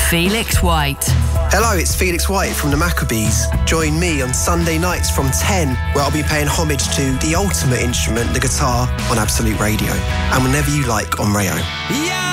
Felix White. Hello, it's Felix White from the Maccabees. Join me on Sunday nights from 10, where I'll be paying homage to the ultimate instrument, the guitar, on Absolute Radio. And whenever you like on Rayo. Yeah!